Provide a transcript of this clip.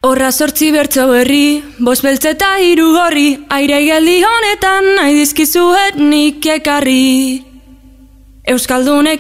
Horra 8 bertso berri, 5 beltz eta 3 gorri, aire geldi honetan nahi dizkizuet nik ekarri. Euskaldunek